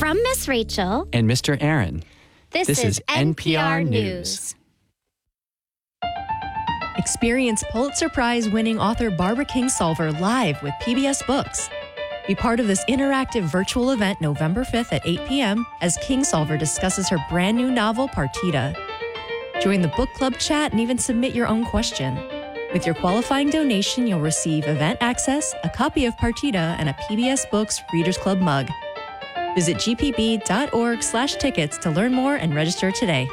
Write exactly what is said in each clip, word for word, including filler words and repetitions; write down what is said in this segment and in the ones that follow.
From Miss Rachel and Mister Aaron, this, this is, is N P R News. Experience Pulitzer Prize-winning author Barbara Kingsolver live with P B S Books. Be part of this interactive virtual event November fifth at eight p.m. as Kingsolver discusses her brand new novel, Partita. Join the book club chat and even submit your own question. With your qualifying donation, you'll receive event access, a copy of Partita, and a P B S Books Readers Club mug. Visit g p b dot org slash tickets to learn more and register today.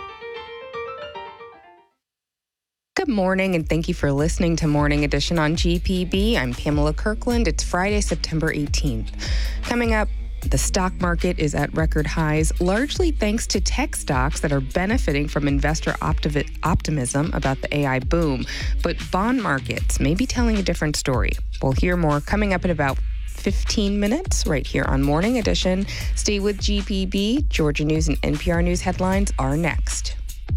Good morning, and thank you for listening to Morning Edition on G P B. I'm Pamela Kirkland. It's Friday, September eighteenth. Coming up, the stock market is at record highs, largely thanks to tech stocks that are benefiting from investor optiv- optimism about the A I boom. But bond markets may be telling a different story. We'll hear more coming up in about fifteen minutes right here on Morning Edition. Stay with G P B. Georgia News and N P R News headlines are next.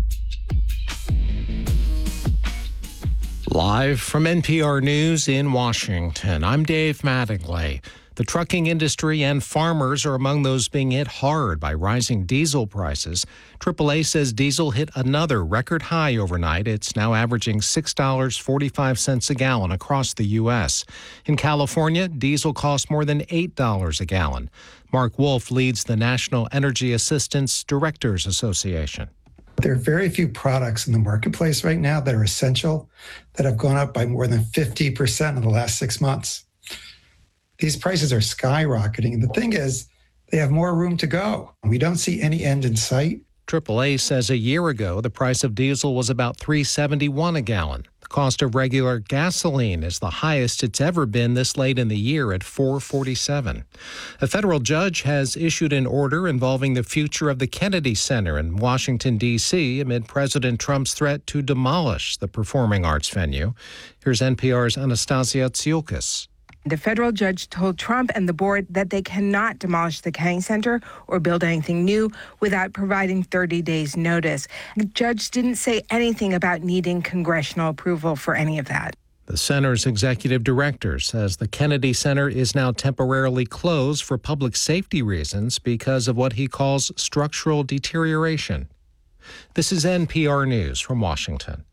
Live from N P R News in Washington, I'm Dave Mattingly. The trucking industry and farmers are among those being hit hard by rising diesel prices. triple A says diesel hit another record high overnight. It's now averaging six dollars and forty-five cents a gallon across the U S. In California, diesel costs more than eight dollars a gallon. Mark Wolf leads the National Energy Assistance Directors Association. There are very few products in the marketplace right now that are essential that have gone up by more than fifty percent in the last six months. These prices are skyrocketing. And the thing is, they have more room to go. We don't see any end in sight. triple A says a year ago, the price of diesel was about three dollars and seventy-one cents a gallon. The cost of regular gasoline is the highest it's ever been this late in the year at four dollars and forty-seven cents. A federal judge has issued an order involving the future of the Kennedy Center in Washington, D C amid President Trump's threat to demolish the performing arts venue. Here's N P R's Anastasia Tsiolkas. The federal judge told Trump and the board that they cannot demolish the Kennedy Center or build anything new without providing thirty days notice. The judge didn't say anything about needing congressional approval for any of that. The center's executive director says the Kennedy Center is now temporarily closed for public safety reasons because of what he calls structural deterioration. This is N P R News from Washington.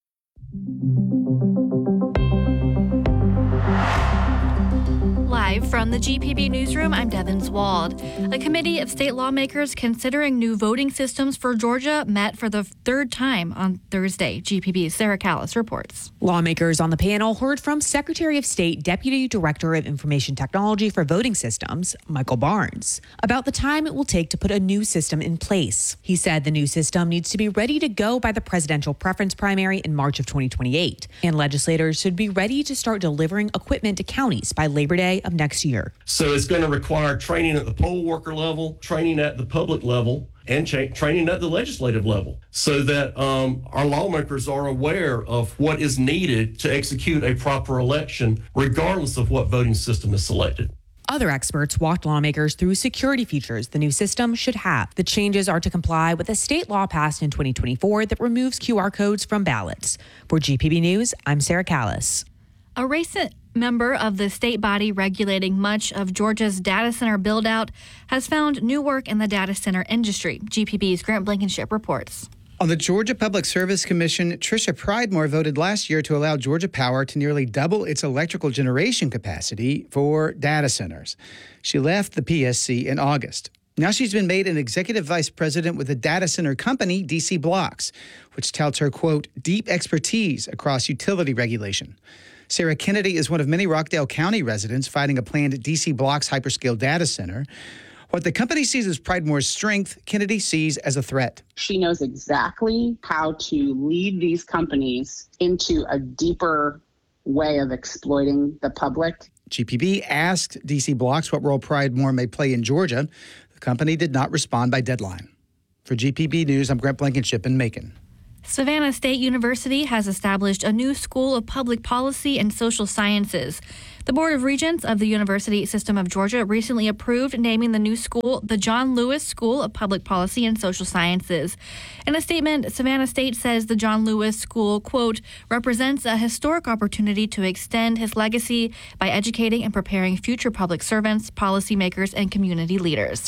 Live from the G P B Newsroom, I'm Devin Zwald. A committee of state lawmakers considering new voting systems for Georgia met for the third time on Thursday. G P B's Sarah Callis reports. Lawmakers on the panel heard from Secretary of State, Deputy Director of Information Technology for Voting Systems, Michael Barnes, about the time it will take to put a new system in place. He said the new system needs to be ready to go by the presidential preference primary in March of twenty twenty-eight, and legislators should be ready to start delivering equipment to counties by Labor Day of next year. So it's going to require training at the poll worker level, training at the public level, and cha- training at the legislative level so that um, our lawmakers are aware of what is needed to execute a proper election, regardless of what voting system is selected. Other experts walked lawmakers through security features the new system should have. The changes are to comply with a state law passed in twenty twenty-four that removes Q R codes from ballots. For G P B News, I'm Sarah Callis. A recent member of the state body regulating much of Georgia's data center build-out has found new work in the data center industry. G P B's Grant Blankenship reports. On the Georgia Public Service Commission, Tricia Pridemore voted last year to allow Georgia Power to nearly double its electrical generation capacity for data centers. She left the P S C in August. Now she's been made an executive vice president with a data center company, D C Blocks, which touts her, quote, deep expertise across utility regulation. Sarah Kennedy is one of many Rockdale County residents fighting a planned D C Blocks hyperscale data center. What the company sees as Pridemore's strength, Kennedy sees as a threat. She knows exactly how to lead these companies into a deeper way of exploiting the public. G P B asked D C Blocks what role Pridemore may play in Georgia. The company did not respond by deadline. For G P B News, I'm Grant Blankenship in Macon. Savannah State University has established a new School of Public Policy and Social Sciences. The Board of Regents of the University System of Georgia recently approved naming the new school the John Lewis School of Public Policy and Social Sciences. In a statement, Savannah State says the John Lewis School, quote, represents a historic opportunity to extend his legacy by educating and preparing future public servants, policymakers, and community leaders.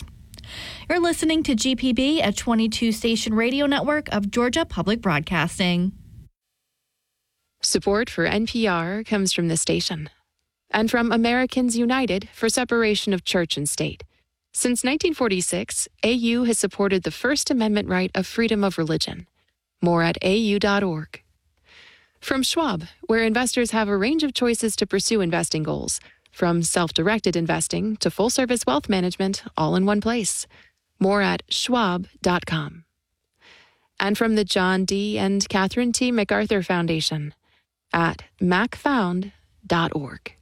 You're listening to G P B, a twenty-two station radio network of Georgia Public Broadcasting. Support for N P R comes from the station and from Americans United for Separation of Church and State. Since nineteen forty-six, A U has supported the First Amendment right of freedom of religion. More at A U dot org. From Schwab, where investors have a range of choices to pursue investing goals, from self-directed investing to full-service wealth management, all in one place. More at schwab dot com. And from the John D. and Catherine T. MacArthur Foundation at mac found dot org.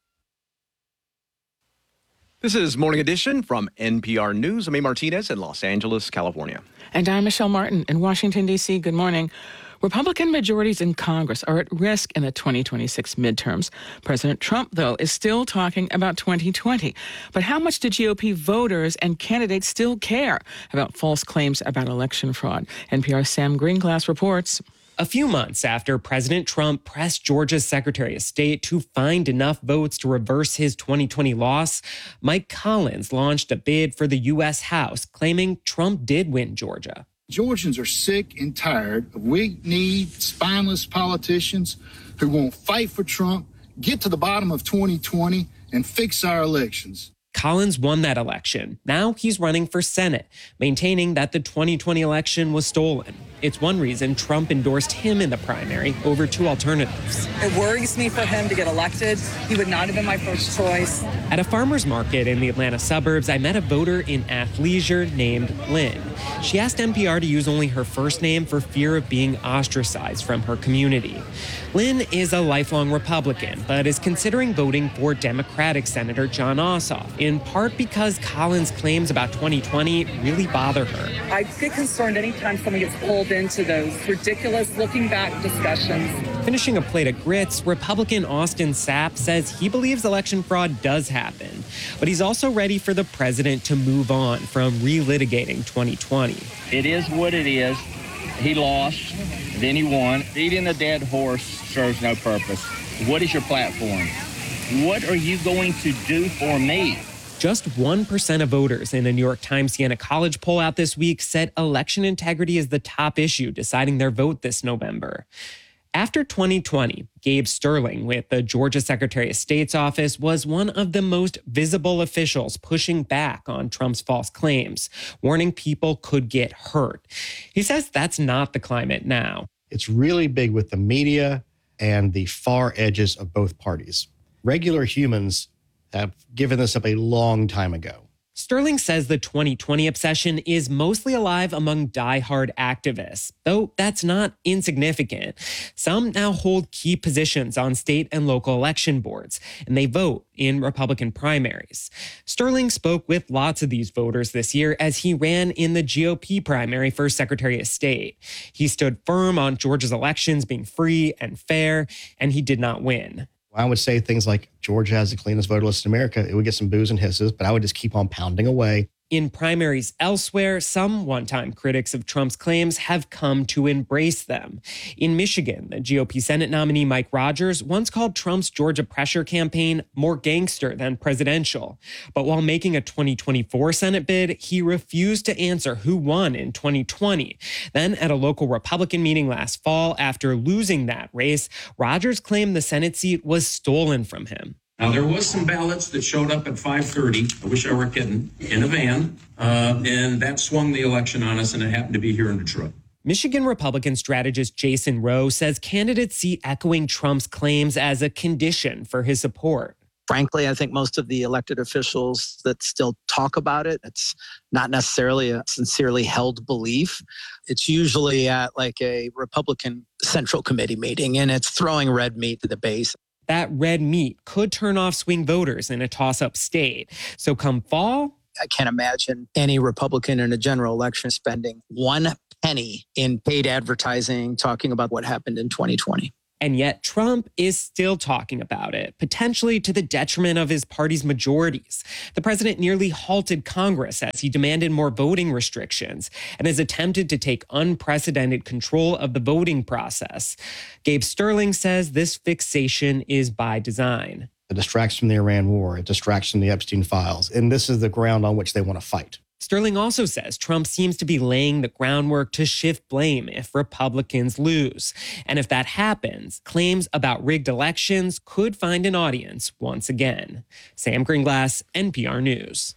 This is Morning Edition from N P R News. I'm A. Martinez in Los Angeles, California. And I'm Michelle Martin in Washington, D C. Good morning. Republican majorities in Congress are at risk in the twenty twenty-six midterms. President Trump, though, is still talking about twenty twenty. But how much do G O P voters and candidates still care about false claims about election fraud? N P R's Sam Greenglass reports. A few months after President Trump pressed Georgia's Secretary of State to find enough votes to reverse his twenty twenty loss, Mike Collins launched a bid for the U S House, claiming Trump did win Georgia. Georgians are sick and tired of weak-kneed, spineless politicians who won't fight for Trump, get to the bottom of twenty twenty, and fix our elections. Collins won that election. Now he's running for Senate, maintaining that the twenty twenty election was stolen. It's one reason Trump endorsed him in the primary over two alternatives. It worries me for him to get elected. He would not have been my first choice. At a farmer's market in the Atlanta suburbs, I met a voter in athleisure named Lynn. She asked N P R to use only her first name for fear of being ostracized from her community. Lynn is a lifelong Republican, but is considering voting for Democratic Senator Jon Ossoff, in part because Collins' claims about twenty twenty really bother her. I get concerned anytime someone gets pulled into those ridiculous looking back discussions. Finishing a plate of grits, Republican Austin Sapp says he believes election fraud does happen, but he's also ready for the president to move on from relitigating twenty twenty. It is what it is. He lost, then he won. Beating a dead horse serves no purpose. What is your platform? What are you going to do for me? Just one percent of voters in a New York Times Siena College poll out this week said election integrity is the top issue deciding their vote this November. After twenty twenty, Gabe Sterling with the Georgia Secretary of State's office was one of the most visible officials pushing back on Trump's false claims, warning people could get hurt. He says that's not the climate now. It's really big with the media and the far edges of both parties. Regular humans have given this up a long time ago. Sterling says the twenty twenty obsession is mostly alive among diehard activists, though that's not insignificant. Some now hold key positions on state and local election boards, and they vote in Republican primaries. Sterling spoke with lots of these voters this year as he ran in the G O P primary for Secretary of State. He stood firm on Georgia's elections being free and fair, and he did not win. I would say things like Georgia has the cleanest voter list in America. It would get some boos and hisses, but I would just keep on pounding away. In primaries elsewhere, some one-time critics of Trump's claims have come to embrace them. In Michigan, the G O P Senate nominee Mike Rogers once called Trump's Georgia pressure campaign more gangster than presidential. But while making a twenty twenty-four Senate bid, he refused to answer who won in twenty twenty. Then at a local Republican meeting last fall, after losing that race, Rogers claimed the Senate seat was stolen from him. Now, there was some ballots that showed up at five thirty, I wish I were kidding, in a van, uh, and that swung the election on us, and it happened to be here in Detroit. Michigan Republican strategist Jason Rowe says candidates see echoing Trump's claims as a condition for his support. Frankly, I think most of the elected officials that still talk about it, it's not necessarily a sincerely held belief. It's usually at like a Republican Central Committee meeting, and it's throwing red meat to the base. That red meat could turn off swing voters in a toss-up state. So come fall, I can't imagine any Republican in a general election spending one penny in paid advertising talking about what happened in twenty twenty. And yet Trump is still talking about it, potentially to the detriment of his party's majorities. The president nearly halted Congress as he demanded more voting restrictions and has attempted to take unprecedented control of the voting process. Gabe Sterling says this fixation is by design. It distracts from the Iran war. It distracts from the Epstein files. And this is the ground on which they want to fight. Sterling also says Trump seems to be laying the groundwork to shift blame if Republicans lose. And if that happens, claims about rigged elections could find an audience once again. Sam Greenglass, N P R News.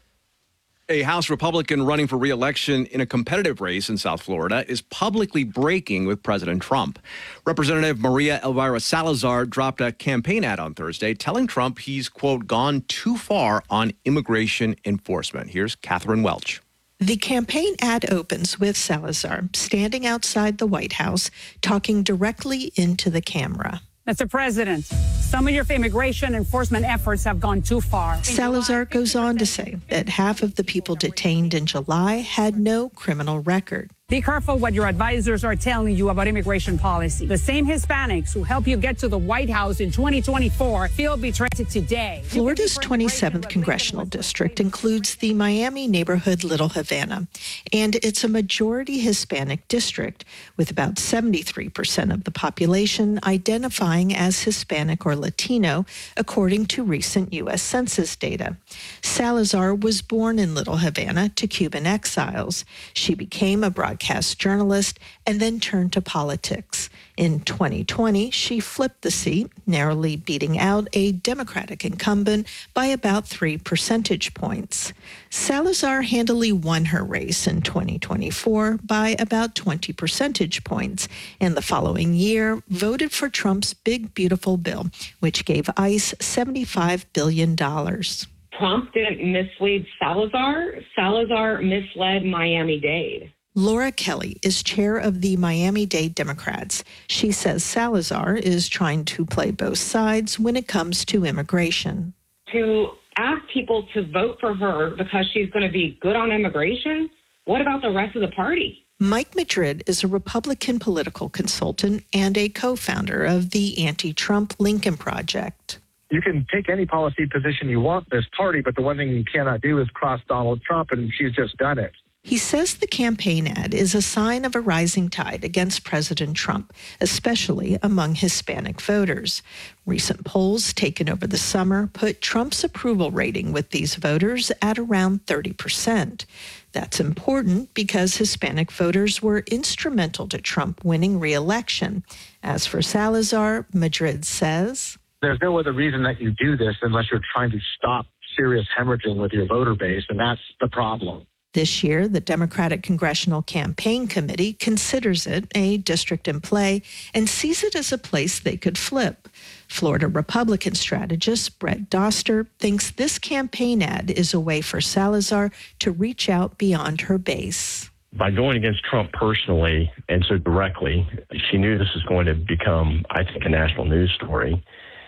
A House Republican running for re-election in a competitive race in South Florida is publicly breaking with President Trump. Representative Maria Elvira Salazar dropped a campaign ad on Thursday telling Trump he's, quote, gone too far on immigration enforcement. Here's Catherine Welch. The campaign ad opens with Salazar standing outside the White House, talking directly into the camera. Mister President, some of your immigration enforcement efforts have gone too far. Salazar goes on to say that half of the people detained in July had no criminal record. Be careful what your advisors are telling you about immigration policy. The same Hispanics who helped you get to the White House in twenty twenty-four feel betrayed today. Florida's twenty-seventh congressional district includes the Miami neighborhood Little Havana, and it's a majority Hispanic district with about seventy-three percent of the population identifying as Hispanic or Latino, according to recent U S Census data. Salazar was born in Little Havana to Cuban exiles. She became a broadcast journalist and then turned to politics. In twenty twenty, she flipped the seat, narrowly beating out a Democratic incumbent by about three percentage points. Salazar handily won her race in twenty twenty-four by about twenty percentage points, and the following year voted for Trump's Big Beautiful Bill, which gave ICE seventy-five billion dollars. Trump didn't mislead Salazar. Salazar misled Miami-Dade. Laura Kelly is chair of the Miami-Dade Democrats. She says Salazar is trying to play both sides when it comes to immigration. To ask people to vote for her because she's going to be good on immigration, what about the rest of the party? Mike Madrid is a Republican political consultant and a co-founder of the anti-Trump Lincoln Project. You can take any policy position you want in this party, but the one thing you cannot do is cross Donald Trump, and she's just done it. He says the campaign ad is a sign of a rising tide against President Trump, especially among Hispanic voters. Recent polls taken over the summer put Trump's approval rating with these voters at around thirty percent. That's important because Hispanic voters were instrumental to Trump winning re-election. As for Salazar, Madrid says, there's no other reason that you do this unless you're trying to stop serious hemorrhaging with your voter base, and that's the problem. This year, the Democratic Congressional Campaign Committee considers it a district in play and sees it as a place they could flip. Florida Republican strategist Brett Doster thinks this campaign ad is a way for Salazar to reach out beyond her base. By going against Trump personally and so directly, she knew this was going to become, I think, a national news story.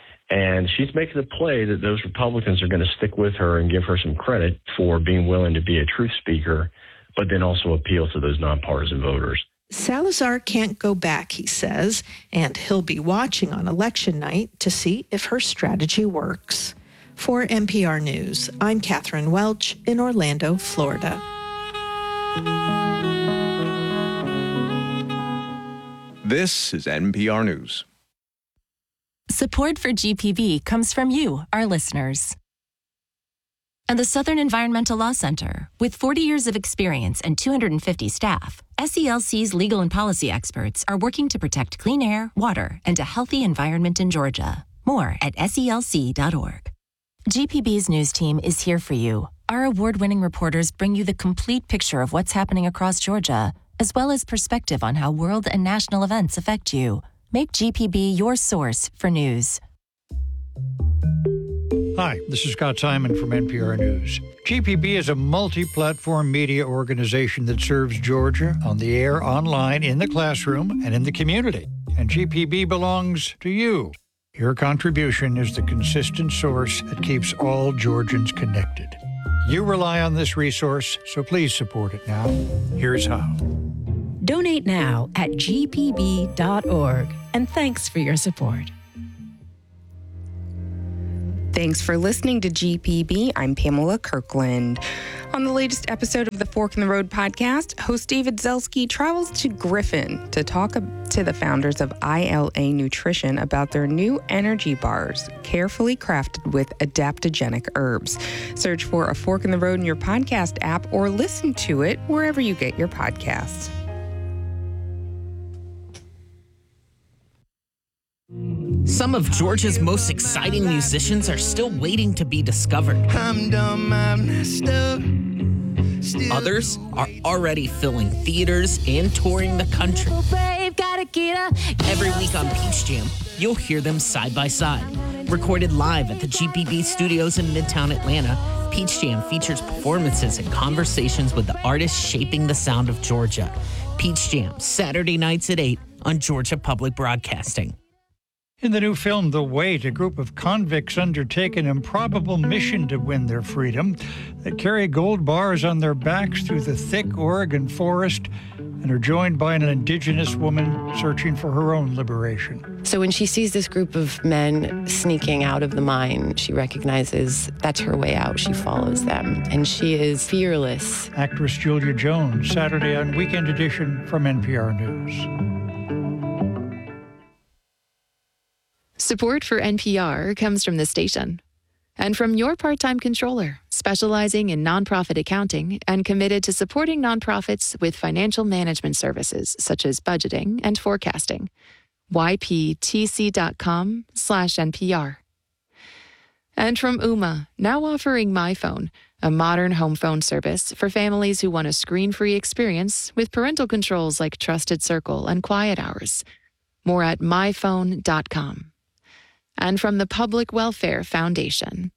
And she's making the play that those Republicans are going to stick with her and give her some credit for being willing to be a truth speaker, but then also appeal to those nonpartisan voters. Salazar can't go back, he says, and he'll be watching on election night to see if her strategy works. For N P R News, I'm Catherine Welch in Orlando, Florida. This is N P R News. Support for G P B comes from you, our listeners. And the Southern Environmental Law Center, with forty years of experience and two hundred fifty staff, S E L C's legal and policy experts are working to protect clean air, water, and a healthy environment in Georgia. More at S E L C dot org. G P B's news team is here for you. Our award-winning reporters bring you the complete picture of what's happening across Georgia, as well as perspective on how world and national events affect you. Make G P B your source for news. Hi, this is Scott Simon from N P R News. G P B is a multi-platform media organization that serves Georgia on the air, online, in the classroom, and in the community. And G P B belongs to you. Your contribution is the consistent source that keeps all Georgians connected. You rely on this resource, so please support it now. Here's how. Donate now at G P B dot org. And thanks for your support. Thanks for listening to G P B. I'm Pamela Kirkland. On the latest episode of the Fork in the Road podcast, host David Zelski travels to Griffin to talk to the founders of I L A Nutrition about their new energy bars, carefully crafted with adaptogenic herbs. Search for A Fork in the Road in your podcast app or listen to it wherever you get your podcasts. Some of Georgia's most exciting musicians are still waiting to be discovered. I'm dumb, I'm messed up. Still Others are already filling theaters and touring the country. Every week on Peach Jam, you'll hear them side by side. Recorded live at the G P B studios in Midtown Atlanta, Peach Jam features performances and conversations with the artists shaping the sound of Georgia. Peach Jam, Saturday nights at eight on Georgia Public Broadcasting. In the new film, The Wait, a group of convicts undertake an improbable mission to win their freedom. They carry gold bars on their backs through the thick Oregon forest and are joined by an indigenous woman searching for her own liberation. So when she sees this group of men sneaking out of the mine, she recognizes that's her way out. She follows them, and she is fearless. Actress Julia Jones, Saturday on Weekend Edition from N P R News. Support for N P R comes from the station and from your part-time controller, specializing in nonprofit accounting and committed to supporting nonprofits with financial management services such as budgeting and forecasting. Y P T C dot com slash N P R. And from Ooma, now offering MyPhone, a modern home phone service for families who want a screen-free experience with parental controls like Trusted Circle and Quiet Hours. More at my phone dot com. And from the Public Welfare Foundation.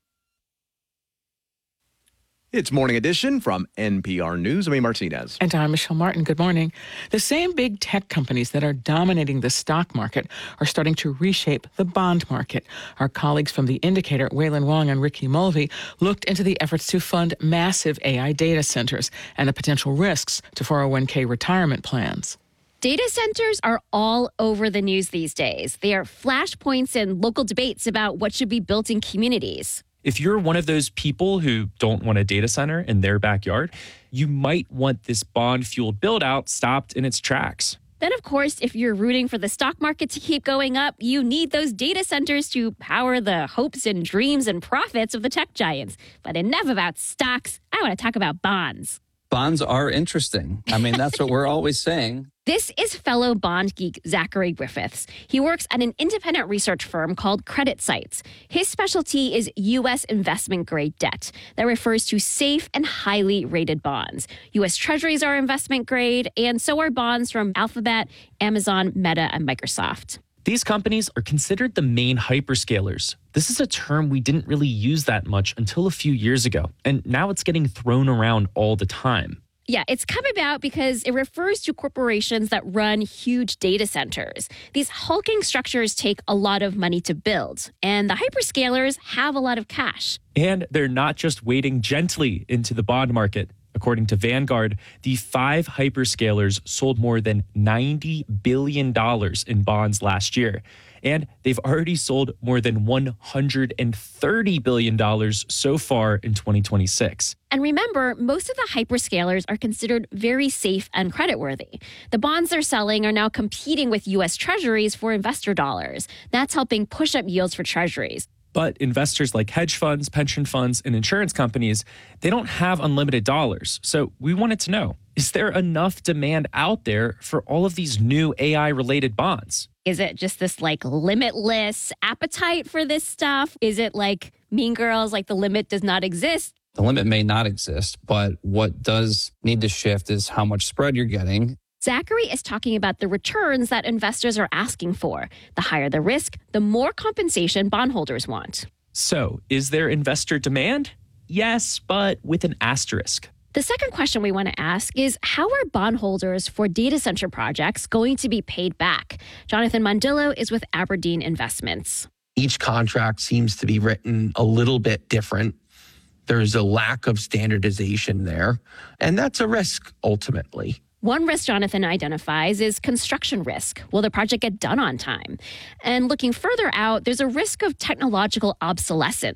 It's Morning Edition from N P R News. I'm Amy Martinez. And I'm Michelle Martin. Good morning. The same big tech companies that are dominating the stock market are starting to reshape the bond market. Our colleagues from The Indicator, Waylon Wong and Ricky Mulvey, looked into the efforts to fund massive A I data centers and the potential risks to four oh one k retirement plans. Data centers are all over the news these days. They are flashpoints in local debates about what should be built in communities. If you're one of those people who don't want a data center in their backyard, you might want this bond-fueled build-out stopped in its tracks. Then, of course, if you're rooting for the stock market to keep going up, you need those data centers to power the hopes and dreams and profits of the tech giants. But enough about stocks. I want to talk about bonds. Bonds are interesting. I mean, that's what we're always saying. This is fellow bond geek Zachary Griffiths. He works at an independent research firm called CreditSights. His specialty is U S investment-grade debt. That refers to safe and highly rated bonds. U S Treasuries are investment-grade, and so are bonds from Alphabet, Amazon, Meta, and Microsoft. These companies are considered the main hyperscalers. This is a term we didn't really use that much until a few years ago, and now it's getting thrown around all the time. Yeah, it's come about because it refers to corporations that run huge data centers. These hulking structures take a lot of money to build, and the hyperscalers have a lot of cash. And they're not just wading gently into the bond market. According to Vanguard, the five hyperscalers sold more than ninety billion dollars in bonds last year. And they've already sold more than one hundred thirty billion dollars so far in twenty twenty-six. And remember, most of the hyperscalers are considered very safe and creditworthy. The bonds they're selling are now competing with U S Treasuries for investor dollars. That's helping push up yields for Treasuries. But investors like hedge funds, pension funds, and insurance companies, they don't have unlimited dollars. So we wanted to know, is there enough demand out there for all of these new A I-related bonds? Is it just this like limitless appetite for this stuff? Is it like Mean Girls, like the limit does not exist? The limit may not exist, but what does need to shift is how much spread you're getting. Zachary is talking about the returns that investors are asking for. The higher the risk, the more compensation bondholders want. So, is there investor demand? Yes, but with an asterisk. The second question we want to ask is, how are bondholders for data center projects going to be paid back? Jonathan Mondillo is with Aberdeen Investments. Each contract seems to be written a little bit different. There's a lack of standardization there, and that's a risk ultimately. One risk Jonathan identifies is construction risk. Will the project get done on time? And looking further out, there's a risk of technological obsolescence.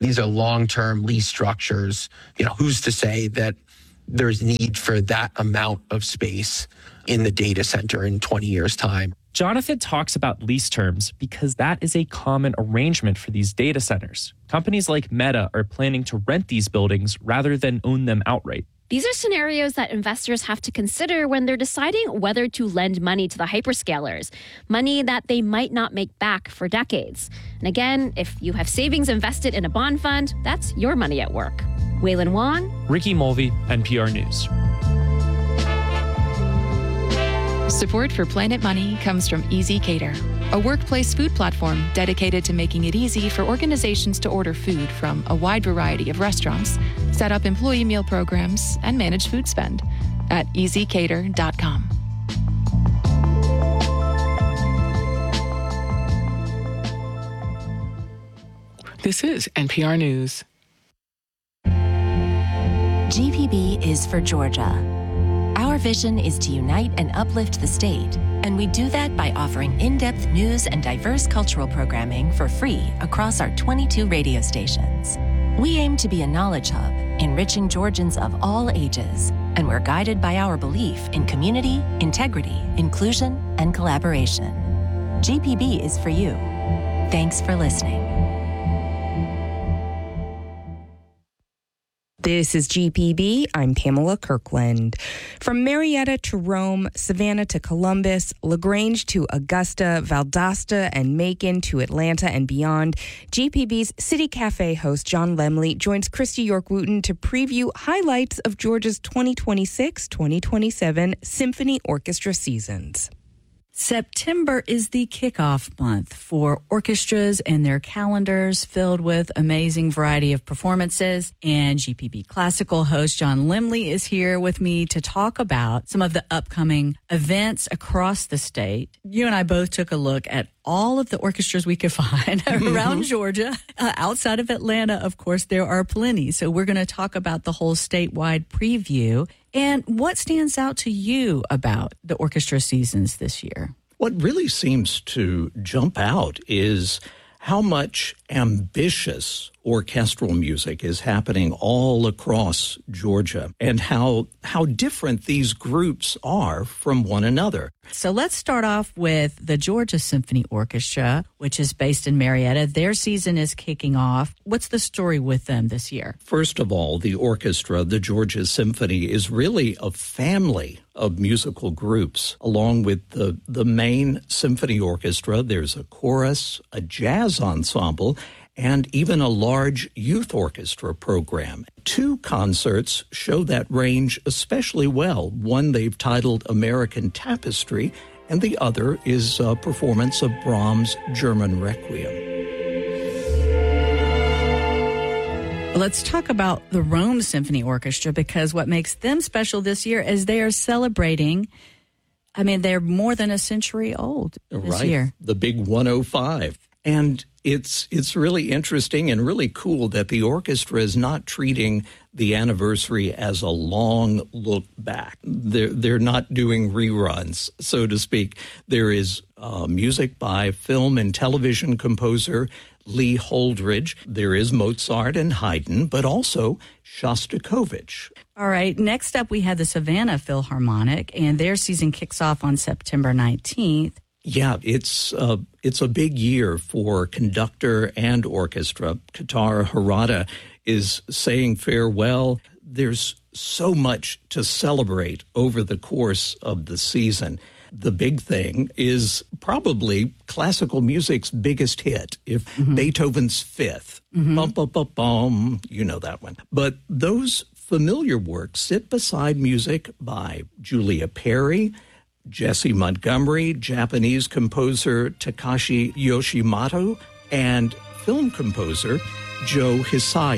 These are long-term lease structures. You know, who's to say that there's need for that amount of space in the data center in twenty years' time? Jonathan talks about lease terms because that is a common arrangement for these data centers. Companies like Meta are planning to rent these buildings rather than own them outright. These are scenarios that investors have to consider when they're deciding whether to lend money to the hyperscalers, money that they might not make back for decades. And again, if you have savings invested in a bond fund, that's your money at work. Waylon Wong, Ricky Mulvey, N P R News. Support for Planet Money comes from Easy Cater, a workplace food platform dedicated to making it easy for organizations to order food from a wide variety of restaurants, set up employee meal programs, and manage food spend at easy cater dot com. This is N P R News. G P B is for Georgia. Our vision is to unite and uplift the state, and we do that by offering in-depth news and diverse cultural programming for free across our twenty-two radio stations. We aim to be a knowledge hub, enriching Georgians of all ages, and we're guided by our belief in community, integrity, inclusion, and collaboration. G P B is for you. Thanks for listening. This is G P B. I'm Pamela Kirkland. From Marietta to Rome, Savannah to Columbus, LaGrange to Augusta, Valdosta and Macon to Atlanta and beyond, G P B's City Cafe host John Lemley joins Christy York-Wooten to preview highlights of Georgia's twenty twenty-six twenty twenty-seven Symphony Orchestra seasons. September is the kickoff month for orchestras and their calendars filled with amazing variety of performances. And G P B Classical host John Lemley is here with me to talk about some of the upcoming events across the state. You and I both took a look at all of the orchestras we could find around Georgia. Uh, outside of Atlanta, of course, there are plenty. So we're going to talk about the whole statewide preview. And what stands out to you about the orchestra seasons this year? What really seems to jump out is how much ambitious orchestral music is happening all across Georgia and how how different these groups are from one another. So let's start off with the Georgia Symphony Orchestra, which is based in Marietta. Their season is kicking off. What's the story with them this year? First of all, the orchestra, the Georgia Symphony, is really a family of musical groups. Along with the, the main symphony orchestra, there's a chorus, a jazz ensemble, and even a large youth orchestra program. Two concerts show that range especially well. One they've titled American Tapestry, and the other is a performance of Brahms' German Requiem. Let's talk about the Rome Symphony Orchestra, because what makes them special this year is they are celebrating, I mean, they're more than a century old this right. year. The big one oh five. And it's it's really interesting and really cool that the orchestra is not treating the anniversary as a long look back. They're, they're not doing reruns, so to speak. There is uh, music by film and television composer Lee Holdridge. There is Mozart and Haydn, but also Shostakovich. All right, next up we have the Savannah Philharmonic, and their season kicks off on September nineteenth. Yeah, it's uh, it's a big year for conductor and orchestra. Katara Harada is saying farewell. There's so much to celebrate over the course of the season. The big thing is probably classical music's biggest hit, if mm-hmm. Beethoven's Fifth. Mm-hmm. Bum, bum, bum, bum, you know that one. But those familiar works sit beside music by Julia Perry, Jesse Montgomery, Japanese composer Takashi Yoshimoto, and film composer Joe Hisai.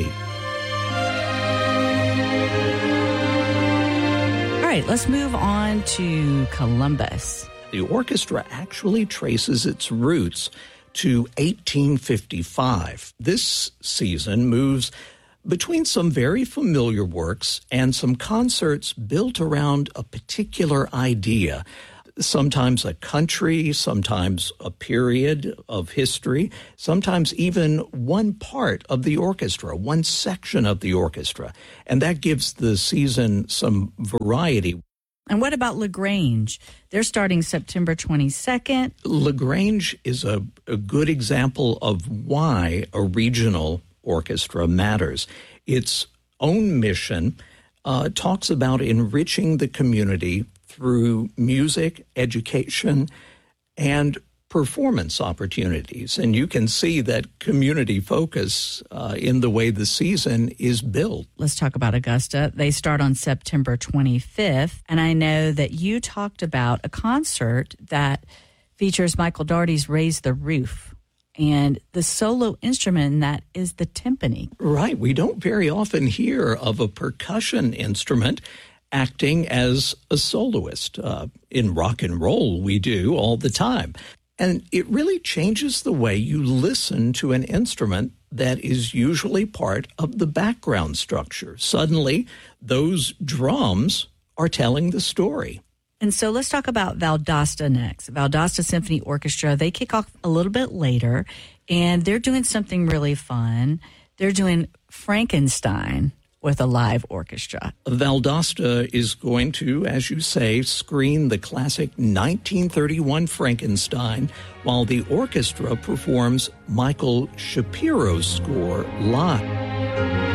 All right, let's move on to Columbus. The orchestra actually traces its roots to eighteen fifty-five. This season moves between some very familiar works and some concerts built around a particular idea. sometimes a country, sometimes a period of history, sometimes even one part of the orchestra, one section of the orchestra. And that gives the season some variety. And what about LaGrange? They're starting September twenty-second. LaGrange is a, a good example of why a regional orchestra matters. Its own mission uh, talks about enriching the community through music, education, and performance opportunities. And you can see that community focus uh, in the way the season is built. Let's talk about Augusta. They start on September twenty-fifth. And I know that you talked about a concert that features Michael Daugherty's Raise the Roof. And the solo instrument in that is the timpani. Right. We don't very often hear of a percussion instrument acting as a soloist. Uh, in rock and roll, we do all the time. And it really changes the way you listen to an instrument that is usually part of the background structure. Suddenly, those drums are telling the story. And so let's talk about Valdosta next. Valdosta Symphony Orchestra, they kick off a little bit later, and they're doing something really fun. They're doing Frankenstein with a live orchestra. Valdosta is going to, as you say, screen the classic nineteen thirty-one Frankenstein while the orchestra performs Michael Shapiro's score live.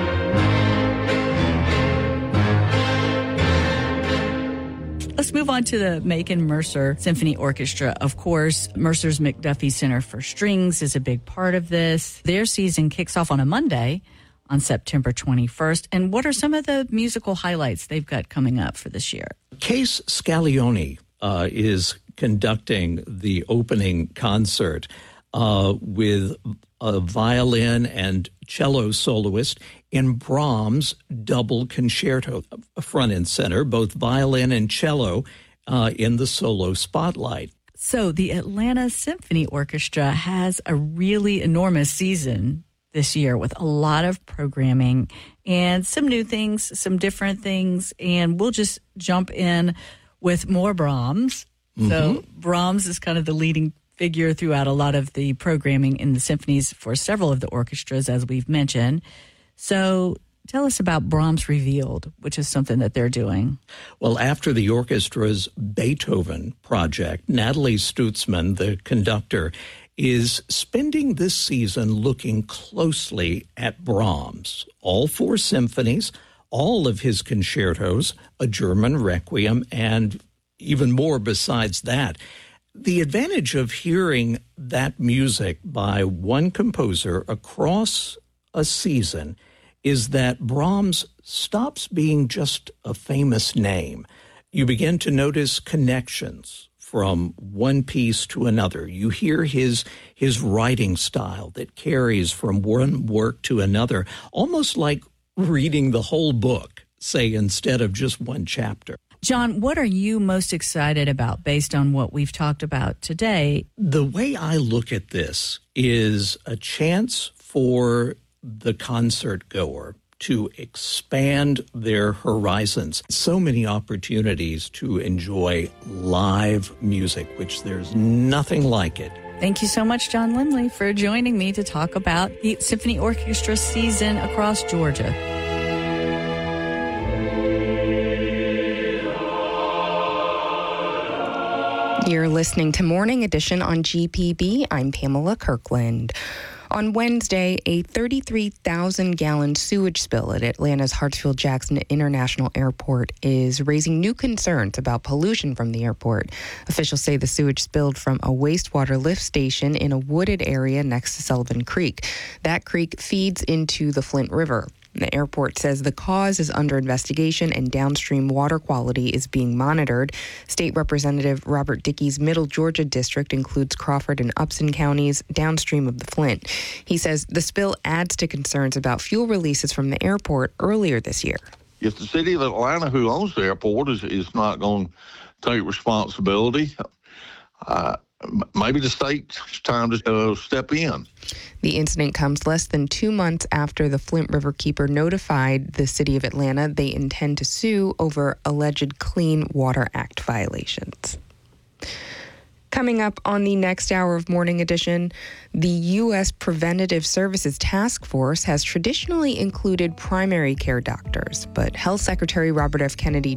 Let's move on to the Macon Mercer Symphony Orchestra. Of course, Mercer's McDuffie Center for Strings is a big part of this. Their season kicks off on a Monday on September twenty-first. And what are some of the musical highlights they've got coming up for this year? Case Scaglione uh, is conducting the opening concert uh, with a violin and cello soloist in Brahms' double concerto, front and center, both violin and cello uh, in the solo spotlight. So the Atlanta Symphony Orchestra has a really enormous season this year with a lot of programming and some new things, some different things, and we'll just jump in with more Brahms. Mm-hmm. So Brahms is kind of the leading figure throughout a lot of the programming in the symphonies for several of the orchestras, as we've mentioned. So tell us about Brahms Revealed, which is something that they're doing. Well, after the orchestra's Beethoven project, Natalie Stutzman, the conductor, is spending this season looking closely at Brahms. All four symphonies, all of his concertos, a German requiem, and even more besides that. The advantage of hearing that music by one composer across a season is that Brahms stops being just a famous name. You begin to notice connections from one piece to another. You hear his his writing style that carries from one work to another, almost like reading the whole book, say, instead of just one chapter. John, what are you most excited about based on what we've talked about today? The way I look at this is a chance for the concert goer to expand their horizons. So many opportunities to enjoy live music, which there's nothing like it. Thank you so much, John Limley, for joining me to talk about the Symphony Orchestra season across Georgia. You're listening to Morning Edition on G P B. I'm Pamela Kirkland. On Wednesday, a thirty-three thousand gallon sewage spill at Atlanta's Hartsfield-Jackson International Airport is raising new concerns about pollution from the airport. Officials say the sewage spilled from a wastewater lift station in a wooded area next to Sullivan Creek. That creek feeds into the Flint River. The airport says the cause is under investigation and downstream water quality is being monitored. State Representative Robert Dickey's Middle Georgia district includes Crawford and Upson counties downstream of the Flint. He says the spill adds to concerns about fuel releases from the airport earlier this year. If the city of Atlanta, who owns the airport, is, is not going to take responsibility, uh, maybe the state's time to uh, step in. The incident comes less than two months after the Flint River Keeper notified the city of Atlanta they intend to sue over alleged Clean Water Act violations. Coming up on the next hour of Morning Edition, the U S Preventative Services Task Force has traditionally included primary care doctors, but Health Secretary Robert F. Kennedy